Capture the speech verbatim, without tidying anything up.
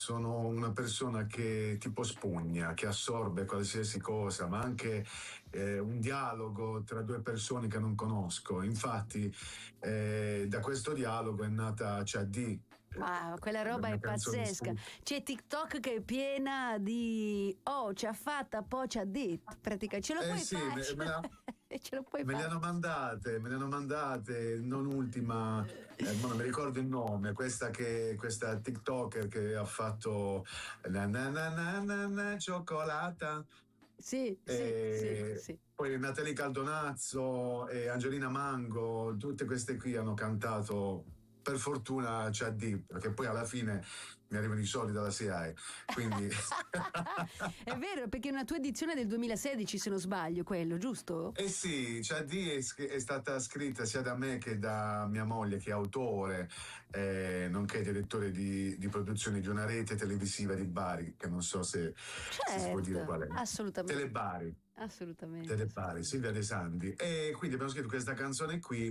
Sono una persona che tipo spugna, che assorbe qualsiasi cosa, ma anche eh, un dialogo tra due persone che non conosco. Infatti, eh, da questo dialogo è nata C A D. Wow, quella la roba mia è canzone pazzesca. su- C'è TikTok che è piena di oh, ci ha fatta, poi ci ha detto. Praticamente ce lo Eh puoi sì, fare. me, me la- Ce lo puoi me le fare. hanno mandate, me le hanno mandate, non ultima, eh, ma non mi ricordo il nome, questa che questa TikToker che ha fatto na na na na na, na cioccolata. Sì, sì, sì, E sì. poi Natalie Caldonazzo e Angelina Mango, tutte queste qui hanno cantato, per fortuna C A D, perché poi alla fine mi arrivano i soldi dalla S I A E. Quindi È vero, perché è una tua edizione del duemilasedici, se non sbaglio, quello, giusto? eh sì, C A D è, scr- è stata scritta sia da me che da mia moglie, che è autore, eh, nonché direttore di, di produzione di una rete televisiva di Bari, che non so se, se si può dire Certo, qual è. assolutamente. Telebari. Assolutamente, Telebari, assolutamente. Silvia De Sandi. E quindi abbiamo scritto questa canzone qui